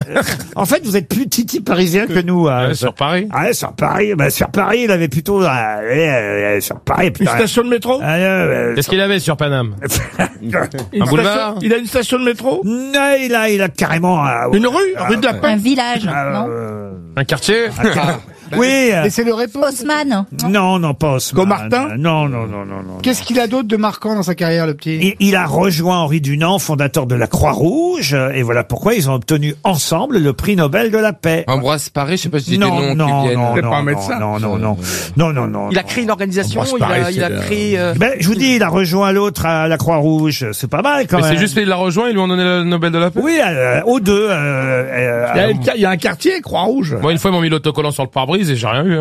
En fait, vous êtes plus titi parisien que nous. Sur Paris. Ah, sur Paris. Sur Paris, il avait plutôt... sur Paris... Une station de métro? Qu'est-ce qu'il avait sur Paname? Un boulevard? Il a une station de métro? Non, il a carrément... Une rue de la Paix? Un village, non? Un quartier? Oui. Et c'est le réponse. Haussmann? Non, pas Haussmann. Gaumartin? Non. Qu'est-ce qu'il a d'autre de marquant dans sa carrière, le petit? Il a rejoint Henri Dunant, fondateur de la Croix-Rouge, et voilà pourquoi ils ont obtenu ensemble le prix Nobel de la paix. Ambroise Paré, je sais pas si c'est des Non. noms qui viennent. C'est pas un médecin. Non. Il a créé une organisation, il a créé... Je vous dis, il a rejoint l'autre à la Croix-Rouge. C'est pas mal quand Mais même. c'est juste qu'il l'a rejoint, ils lui ont donné le Nobel de la paix? Oui, aux deux. Il y a un quartier, Croix-Rouge. Moi, une fois, ils m'ont mis l'autocollant sur le pare-brise et j'ai rien eu.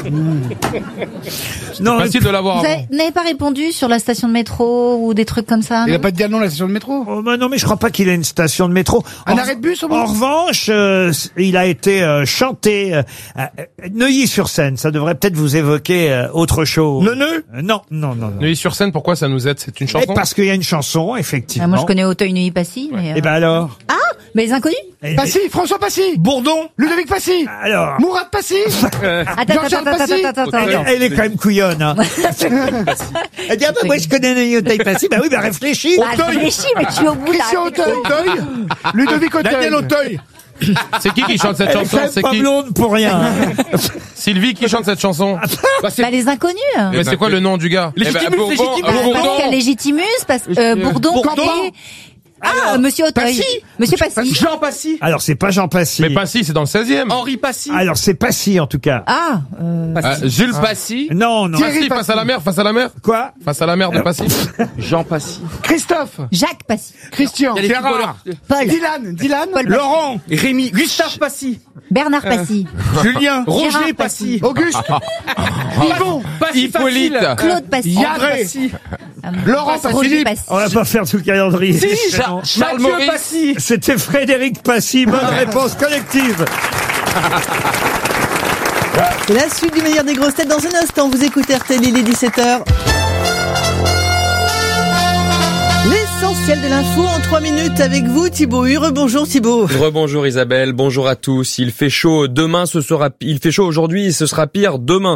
Non, Facile de l'avoir Vous avant. n'avez pas répondu sur la station de métro ou des trucs comme ça? Il non a pas de dire non à la station de métro? non, mais je crois pas qu'il ait une station de métro. Un arrêt de bus, au moins? En revanche, il a été chanté Neuilly-sur-Seine. Ça devrait peut-être vous évoquer autre chose. Neuneu? Non. Neuilly-sur-Seine, pourquoi ça nous aide? C'est une Et chanson? parce qu'il y a une chanson, effectivement. Moi, je connais Auteuil-Neuilly-Passy. Mais Et ben alors. mais les inconnus? Passy, François Passy! Bourdon? Ludovic Passy! Alors. Mourad Passy! Attends. Elle est quand même couillonne, hein. Elle dit, moi, je connais Neuilly-Passy. Bah oui, réfléchis. Réfléchis, mais tu es au bout, là. Christian Auteuil! Ludovic Auteuil! Daniel Auteuil? C'est qui chante cette Elle est chanson? quand même C'est pas qui? blonde pour rien. Sylvie qui chante cette chanson? Les inconnus. Mais c'est quoi le nom du gars? Légitimus, Pascal Légitimus, Bourdon, et... Monsieur Auteuil. Monsieur Passy. Jean Passy. Alors, c'est pas Jean Passy. Mais Passy, c'est dans le 16e. Henri Passy. Alors, c'est Passy, en tout cas. Jules Passy? Non. Passy, face à la mer. Quoi? Face à la mer de Passy. Jean Passy. Christophe! Jacques Passy. Christian! Il y a les Gérard? Paul. Dylan? Paul Passy. Laurent? Rémi. Gustave Passy. Bernard Passy. Julien? Roger Gérard Passy. Auguste! Yvon. Passy Hippolyte. facile. Claude Passy. André? Passy. Laurent Passy. Roger Passy. On va pas faire tout le calendrier. Si, Charles Mathieu Maurice. Passy. C'était Frédéric Passy. Bonne réponse collective. La suite du meilleur des grosses têtes dans un instant. Vous écoutez RTL, il est 17h. L'essentiel de l'info en 3 minutes avec vous, Thibaut Hure. Bonjour Thibaut. Rebonjour Isabelle, bonjour à tous. Il fait chaud demain, il fait chaud aujourd'hui et ce sera pire demain.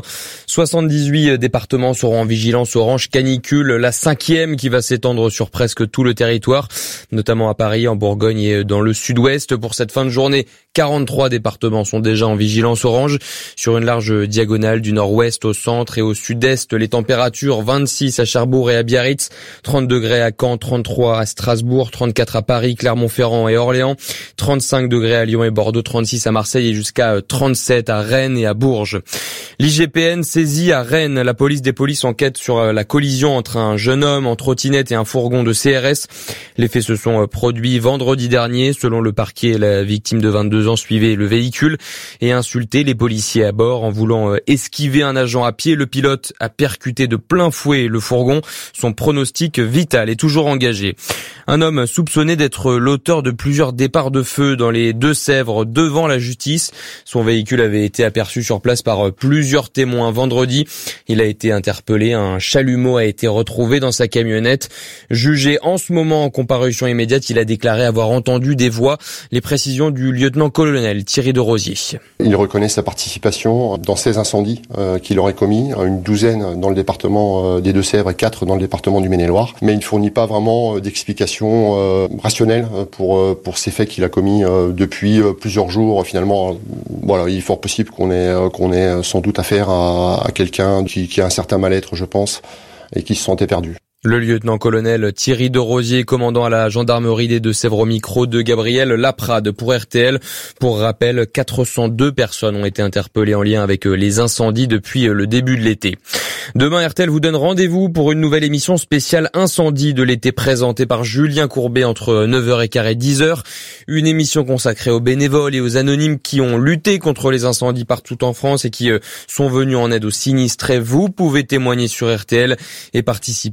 78 départements seront en vigilance orange canicule, la 5e qui va s'étendre sur presque tout le territoire, notamment à Paris, en Bourgogne et dans le sud-ouest. Pour cette fin de journée, 43 départements sont déjà en vigilance orange. Sur une large diagonale du nord-ouest au centre et au sud-est, les températures 26 à Cherbourg et à Biarritz, 30 degrés à Caen, 33 à Strasbourg, 34 à Paris, Clermont-Ferrand et Orléans, 35 degrés à Lyon et Bordeaux, 36 à Marseille et jusqu'à 37 à Rennes et à Bourges. L'IGPN saisit à Rennes. La police des polices enquête sur la collision entre un jeune homme en trottinette et un fourgon de CRS. Les faits se sont produits vendredi dernier. Selon le parquet, la victime de 22 ans suivait le véhicule et insultait les policiers à bord en voulant esquiver un agent à pied. Le pilote a percuté de plein fouet le fourgon. Son pronostic vital est toujours engagé. Un homme soupçonné d'être l'auteur de plusieurs départs de feu dans les Deux-Sèvres devant la justice. Son véhicule avait été aperçu sur place par plusieurs témoins vendredi. Il a été interpellé. Un chalumeau a été retrouvé dans sa camionnette. Jugé en ce moment en comparution immédiate, il a déclaré avoir entendu des voix. Les précisions du lieutenant-colonel Thierry de Rosier. Il reconnaît sa participation dans 16 incendies qu'il aurait commis, une douzaine dans le département des Deux-Sèvres et 4 dans le département du Maine-et-Loire. Mais il ne fournit pas vraiment d'explications rationnelles pour ces faits qu'il a commis depuis plusieurs jours. Finalement, voilà, il est fort possible qu'on ait sans doute affaire à quelqu'un qui a un certain mal-être, je pense, et qui se sentait perdu. Le lieutenant-colonel Thierry de Rosier, commandant à la gendarmerie des Deux-Sèvres au micro de Gabriel Laprade pour RTL. Pour rappel, 402 personnes ont été interpellées en lien avec les incendies depuis le début de l'été. Demain, RTL vous donne rendez-vous pour une nouvelle émission spéciale incendie de l'été présentée par Julien Courbet entre 9h15 et 10h. Une émission consacrée aux bénévoles et aux anonymes qui ont lutté contre les incendies partout en France et qui sont venus en aide aux sinistrés. Vous pouvez témoigner sur RTL et participer en appelant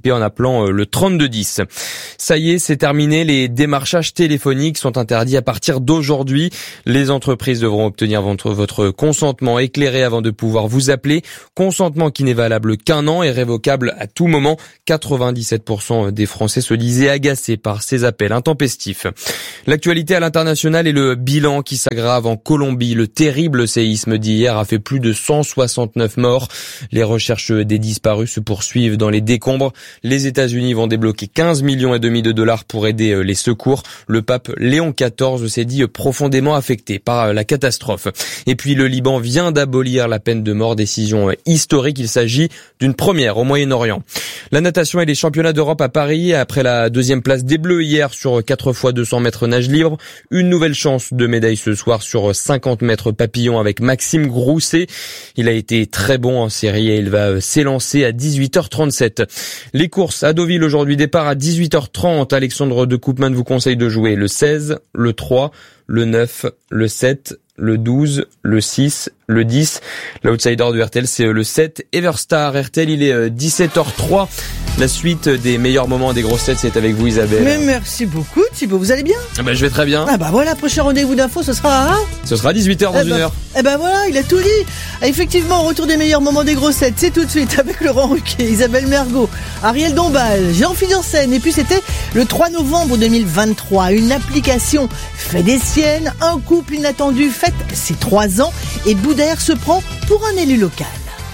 appelant le 3210. Ça y est, c'est terminé. Les démarchages téléphoniques sont interdits à partir d'aujourd'hui. Les entreprises devront obtenir votre consentement éclairé avant de pouvoir vous appeler. Consentement qui n'est valable qu'1 an et révocable à tout moment. 97% des Français se disaient agacés par ces appels intempestifs. L'actualité à l'international et le bilan qui s'aggrave en Colombie. Le terrible séisme d'hier a fait plus de 169 morts. Les recherches des disparus se poursuivent dans les décombres. Les États-Unis vont débloquer 15,5 millions de dollars pour aider les secours. Le pape Léon XIV s'est dit profondément affecté par la catastrophe. Et puis le Liban vient d'abolir la peine de mort, décision historique. Il s'agit d'une première au Moyen-Orient. La natation et les championnats d'Europe à Paris après la deuxième place des Bleus hier sur 4 x 200 mètres nage libre. Une nouvelle chance de médaille ce soir sur 50 mètres papillon avec Maxime Grousset. Il a été très bon en série et il va s'élancer à 18h37. Les courses à Deauville aujourd'hui, départ à 18h30. Alexandre de Koopman vous conseille de jouer le 16, le 3, le 9, le 7, le 12, le 6, le 10. L'outsider du RTL, c'est le 7, Everstar. RTL, il est 17h03. La suite des meilleurs moments des grosses têtes, c'est avec vous, Isabelle. Mais merci beaucoup, Thibaut. Vous allez bien? Je vais très bien. Voilà, prochain rendez-vous d'info, ce sera à... Ce sera 18h dans une heure. Voilà, il a tout dit. Effectivement, retour des meilleurs moments des grossettes, c'est tout de suite avec Laurent Ruquier, Isabelle Mergo, Ariel Dombal, Jean-Philippe Janssen. Et puis c'était le 3 novembre 2023. Une application fait des siennes, un couple inattendu fête ses 3 ans et Boudère se prend pour un élu local.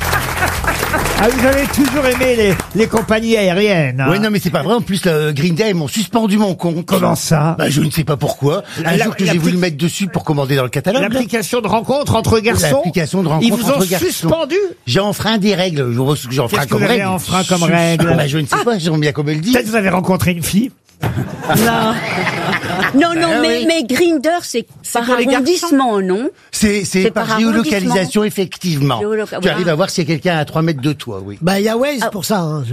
Ah, vous avez toujours aimé les compagnies aériennes. Oui, non, mais c'est pas vrai. En plus, Green Day, ils m'ont suspendu mon compte. Comment ça? Je ne sais pas pourquoi. Un jour que j'ai voulu mettre dessus pour commander dans le catalogue. L'application de rencontre entre garçons. L'application de rencontre Ils vous ont entre garçons. suspendu? J'ai enfreint des règles. J'enfreins comme règle. Enfreint comme règle. Je ne sais pas, j'aime bien comme elle dit. Peut-être vous avez rencontré une fille. Non, mais Grindr, c'est par arrondissement, non? C'est par géolocalisation, effectivement. Tu arrives voilà. à voir s'il y a quelqu'un à 3 mètres de toi, oui. Il y a Waze pour ça, hein.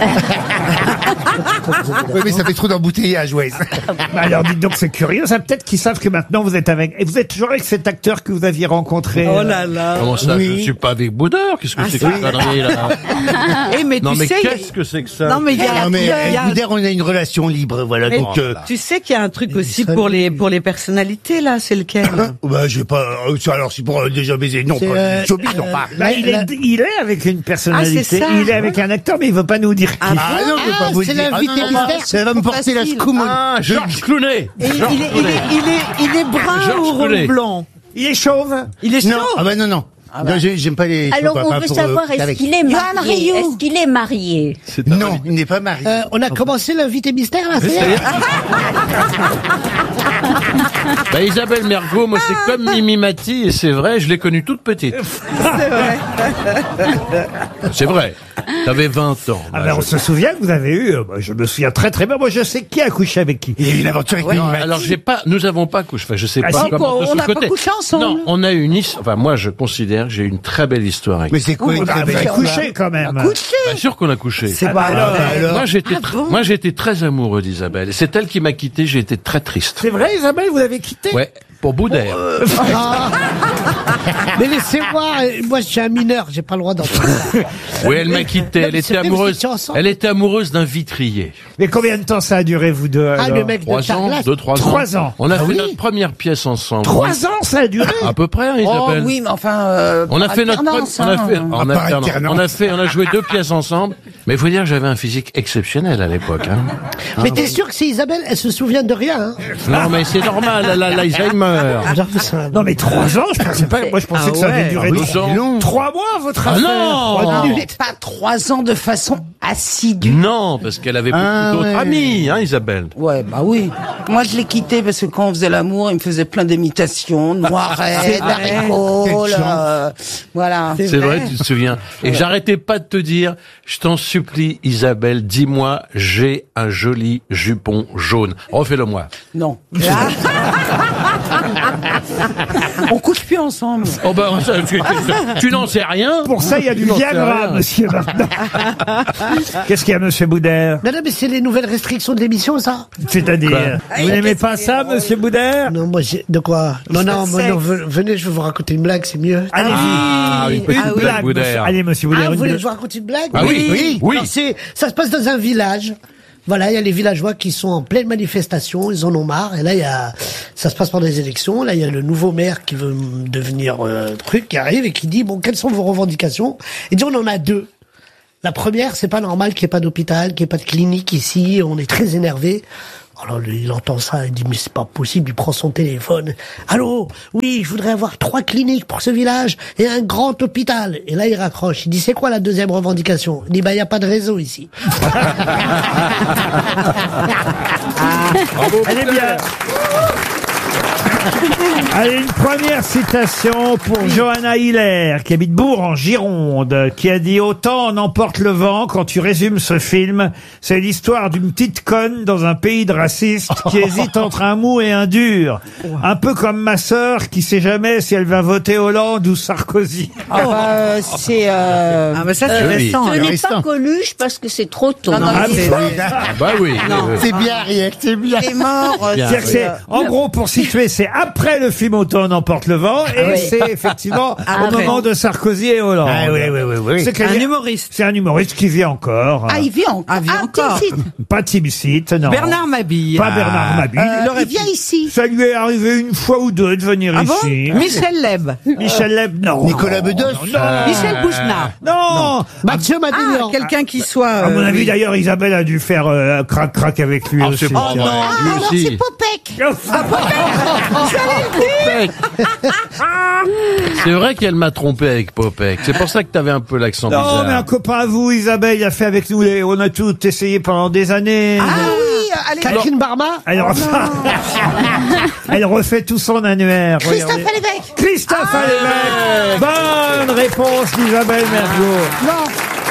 Oui, mais ça fait trop d'embouteillage, Waze. Alors dites donc, c'est curieux. Ça, peut-être qu'ils savent que maintenant vous êtes avec... Et vous êtes toujours avec cet acteur que vous aviez rencontré. Oh là là. Comment ça? Oui. Je suis pas avec Boudère. Qu'est-ce que c'est que cette connerie, là? Non, mais qu'est-ce que c'est que ça? Non, mais il y a... Non, mais avec Boudère, on a une relation libre, voilà. Mais Donc, tu sais qu'il y a un truc aussi pour les personnalités, là, c'est lequel? je vais pas... alors, c'est pour déjà baiser. Non, pas showbiz, non, pas. Il est avec une personnalité. Ah, c'est ça. Il est avec un acteur, mais il veut pas nous dire qui. Non, je vais pas vous le dire. l'invité mystère, Ça va me porter la scoumoune. Georges Clooney. Il est brun Georges ou Clooney. blanc? Il est chauve. Il est chaud? Non. Non, j'aime pas les... Alors, chauves, on pas veut pour, savoir, est-ce avec. qu'il est marié? Est-ce qu'il est marié? Non, il n'est pas marié. on a commencé l'invité mystère, là, c'est Isabelle Mergo, moi, c'est comme Mimi Mati, et c'est vrai, je l'ai connue toute petite. C'est vrai. C'est vrai. T'avais 20 ans. On se souvient que vous avez eu... je me souviens très très bien. Moi, je sais qui a couché avec qui. Il y a eu une aventure avec Non, alors nous avons pas couché. Enfin, je sais pas si. comment de On ce n'a pas côté. couché ensemble. Non, on a une histoire. Moi, je considère que j'ai une très belle histoire avec. Mais c'est quoi une Vous avez couché quand même. Bien sûr qu'on a couché. Moi, j'étais très amoureux d'Isabelle. Et c'est elle qui m'a quitté. J'ai été très triste. C'est vrai, Isabelle, vous l'avez quitté? Ouais, pour Boudère. Mais laissez-moi, moi je suis un mineur, j'ai pas le droit d'entendre ça. Oui, elle m'a quitté. Elle était amoureuse. Elle était amoureuse d'un vitrier. Mais combien de temps ça a duré, vous deux? Ah, alors le mec de 3 ans, Carglass. 2-3 ans. 3 ans. On a fait notre première pièce ensemble. 3 ans, ça a duré? À peu près, hein, Isabelle. mais enfin... On a fait notre alternance, on a fait hein. en Par alternance. alternance. On a joué 2 pièces ensemble. Mais il faut dire que j'avais un physique exceptionnel à l'époque. Hein. Mais t'es sûr que c'est Isabelle, elle se souvient de rien, hein? Non, mais c'est normal, elle a l'Alzheimer. Non, mais 3 ans, je pensais pas. Moi, je pensais que ça avait duré 12 ans. 3 mois, votre Ah affaire. non Pas 3 ans de façon assidue. Non, parce qu'elle avait beaucoup d'autres amis, hein, Isabelle. Ouais, bah oui. Moi, je l'ai quitté parce que quand on faisait l'amour, il me faisait plein d'imitations, noirettes, haricots, voilà. C'est vrai, tu te souviens. Et j'arrêtais pas de te dire, je t'en supplie, Isabelle, dis-moi, j'ai un joli jupon jaune. Refais-le moi. Non. On couche plus ensemble. Oh ben, tu n'en sais rien. Pour ça, il y a du Tu n'en sais Viagra, rien. monsieur, maintenant. Qu'est-ce qu'il y a, monsieur Boudère? Non, mais c'est les nouvelles restrictions de l'émission, ça. C'est-à-dire, vous n'aimez pas ça, monsieur Boudère? Non, moi, de quoi? Non, venez, je vais vous raconter une blague, c'est mieux. Allez-y, une petite blague, monsieur. Boudère. Allez, monsieur Boudère, Vous une voulez que blague. je vous raconte une blague? Ah oui. Alors, ça se passe dans un village. Voilà, il y a les villageois qui sont en pleine manifestation, ils en ont marre. Et là, ça se passe pendant les élections. Là, il y a le nouveau maire qui veut devenir qui arrive et qui dit, bon, quelles sont vos revendications? Il dit, on en a deux. La première, c'est pas normal qu'il n'y ait pas d'hôpital, qu'il n'y ait pas de clinique ici. On est très énervé. Alors, il entend ça, il dit, mais c'est pas possible, il prend son téléphone. Allô? Oui, je voudrais avoir 3 cliniques pour ce village et un grand hôpital. Et là, il raccroche. Il dit, c'est quoi la deuxième revendication? Il dit, il y a pas de réseau ici. Elle est bien. Allez, une première citation pour Johanna Hiller, qui habite Bourg en Gironde, qui a dit « Autant en emporte le vent quand tu résumes ce film. C'est l'histoire d'une petite conne dans un pays de racistes qui hésite entre un mou et un dur. Un peu comme ma sœur qui sait jamais si elle va voter Hollande ou Sarkozy. » C'est mais ça, c'est récent. Ce n'est pas Coluche parce que c'est trop tôt. Bah oui. C'est bien, Ariel, c'est bien. est mort. C'est-à-dire que c'est, en gros, pour situer, c'est après le film Autant en emporte le vent, et c'est effectivement au moment de Sarkozy et Hollande. Ah oui. C'est Un humoriste. C'est un humoriste qui vit encore. Ah, il vit encore. Ah, vit encore. Pas Timsit, non. Bernard Mabille. Pas Bernard Mabille. Il vient ici. Ça lui est arrivé une fois ou deux de venir Ah bon? ici. Michel Leb. Michel Leb, non. Nicolas Bedos. Michel Boujna. Non. Mathieu Madénian. Quelqu'un qui soit... À mon avis, d'ailleurs, Isabelle a dû faire crac-crac avec lui aussi. C'est pas vrai. Lui Alors aussi. c'est Popek. Popek. C'est vrai qu'elle m'a trompé avec Popek. C'est pour ça que t'avais un peu l'accent Non, bizarre. mais un copain à vous, Isabelle, il a fait avec nous, on a tout essayé pendant des années. Ah oui, allez. Catherine Barma. Elle refait tout son annuaire. Christophe Regardez. Alévèque. Christophe Alévèque. Bonne réponse d'Isabelle Mergo. Non.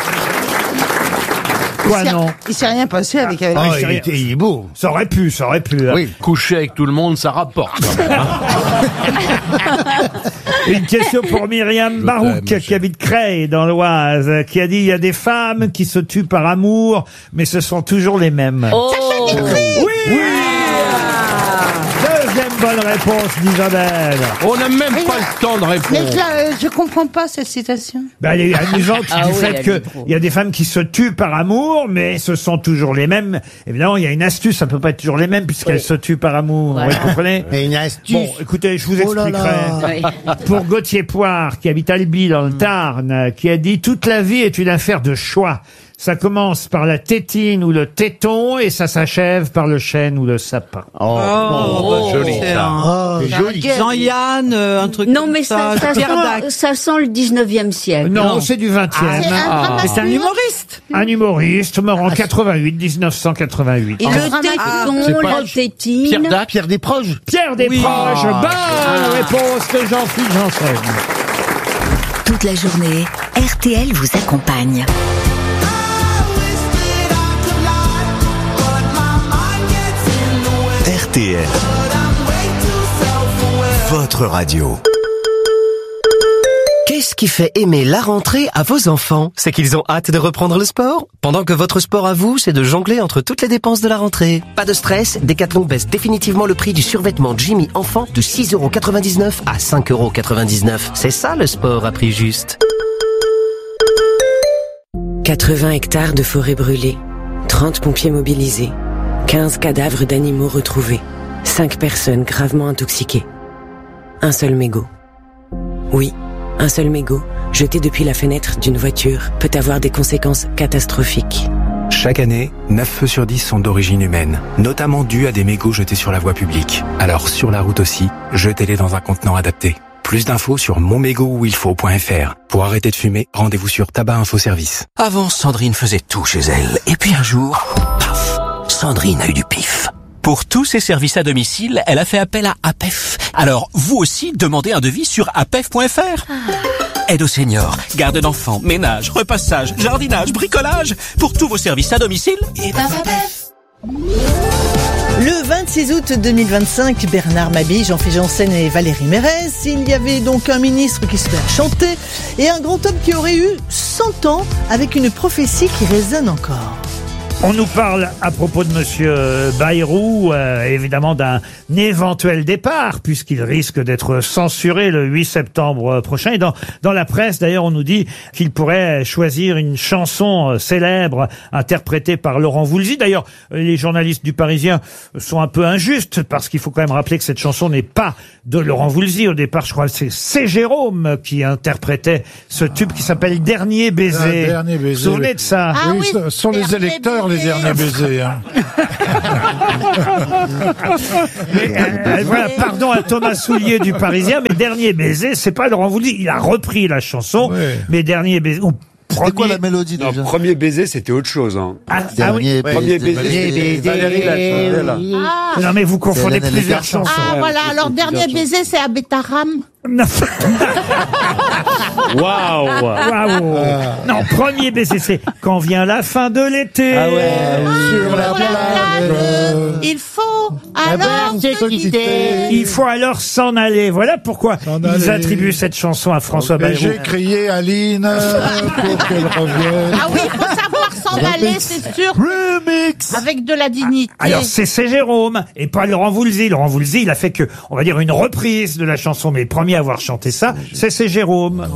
Quoi, non? Il s'est rien passé avec Il est beau. Ça aurait pu. hein. Oui, coucher avec tout le monde, ça rapporte. quand même, hein. Une question pour Myriam Barouk, qui habite Creil, dans l'Oise, qui a dit, il y a des femmes qui se tuent par amour, mais ce sont toujours les mêmes. Oui! Deuxième bonne réponse d'Isabelle. On n'a même pas le temps de Mais répondre. là, je comprends pas cette citation. Elle est amusante Ah du oui, fait elle est qu'il trop. y a des femmes qui se tuent par amour, mais ce sont toujours les mêmes. Évidemment, il y a une astuce, ça peut pas être toujours les mêmes puisqu'elles se tuent par amour. Voilà. Vous comprenez? Et une astuce. Bon, écoutez, je vous Oh là expliquerai. là. Pour Gauthier Poire, qui habite Albi dans le Tarn, qui a dit « Toute la vie est une affaire de choix. Ça commence par la tétine ou le téton et ça s'achève par le chêne ou le sapin. » Joli, ça. C'est joli. Jean-Yann, un truc Non, comme mais ça Pierre Dac. sent le 19e siècle. Non, c'est du 20e. Mais c'est un humoriste. Un humoriste mort en 88, 1988. Et le c'est téton, pas- la tétine. Pierre Dac. Pierre Desproges. Pierre Desproges, bonne réponse de Jean-Philippe Janssen. Toute la journée, RTL vous accompagne. RTL, votre radio. Qu'est-ce qui fait aimer la rentrée à vos enfants? C'est qu'ils ont hâte de reprendre le sport? Pendant que votre sport à vous, c'est de jongler entre toutes les dépenses de la rentrée. Pas de stress, Decathlon baisse définitivement le prix du survêtement Jimmy enfant de 6,99 € à 5,99 €. C'est ça le sport à prix juste. 80 hectares de forêt brûlée, 30 pompiers mobilisés, 15 cadavres d'animaux retrouvés, 5 personnes gravement intoxiquées. Un seul mégot. Oui, un seul mégot, jeté depuis la fenêtre d'une voiture, peut avoir des conséquences catastrophiques. Chaque année, 9 feux sur 10 sont d'origine humaine, notamment dus à des mégots jetés sur la voie publique. Alors sur la route aussi, jetez-les dans un contenant adapté. Plus d'infos sur monmégotuilfaut.fr. Pour arrêter de fumer, rendez-vous sur Tabac Info Service. Avant, Sandrine faisait tout chez elle. Et puis un jour, paf, Sandrine a eu du pif. Pour tous ses services à domicile, elle a fait appel à APEF. Alors, vous aussi, demandez un devis sur apef.fr. Aide aux seniors, garde d'enfants, ménage, repassage, jardinage, bricolage. Pour tous vos services à domicile, et ben APEF. Le Le 26 août 2025, Bernard Mabille, Jean-Philippe Janssen et Valérie Mérès. Il y avait donc un ministre qui se fait chanter et un grand homme qui aurait eu 100 ans avec une prophétie qui résonne encore. On nous parle à propos de Monsieur Bayrou, évidemment d'un éventuel départ, puisqu'il risque d'être censuré le 8 septembre prochain. Et dans la presse, d'ailleurs, on nous dit qu'il pourrait choisir une chanson célèbre interprétée par Laurent Voulzy. D'ailleurs, les journalistes du Parisien sont un peu injustes, parce qu'il faut quand même rappeler que cette chanson n'est pas de Laurent Voulzy. Au départ, je crois que c'est Jérôme qui interprétait ce tube qui s'appelle Dernier baiser. Dernier baiser. Vous vous souvenez de ça? Ah oui, ce sont les électeurs, les derniers baisers. Hein. Mais, voilà, pardon à Thomas Soulier du Parisien, mais Dernier baiser, c'est pas Laurent Voulzy. Il a repris la chanson, mais Dernier baiser... C'est quoi la mélodie déjà? Non, Premier baiser, c'était autre chose. Hein. Oui. Premier baiser, Valérie l'a là. Non mais vous confondez plusieurs chansons. Ah voilà, alors Dernier baiser, c'est Abetaram. Waouh. Non, Premier baiser, c'est quand vient la fin de l'été. Ah ouais. Sur la plage. Il faut alors se quitter. Il faut alors s'en aller. Voilà pourquoi ils attribuent cette chanson à François Bayrou. J'ai crié Aline pour qu'elle revienne. Ah oui, il faut savoir s'en aller, c'est sûr. Remix. Avec de la dignité. Alors c'est Jérôme et pas Laurent Voulzy. Laurent Voulzy, il a fait que, on va dire, une reprise de la chanson, mais le premier à avoir chanté ça, c'est Jérôme.